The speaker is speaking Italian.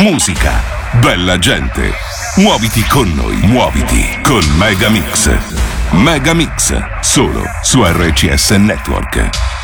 musica, bella gente. Muoviti con noi, muoviti con Megamix. Megamix, solo su RCS Network.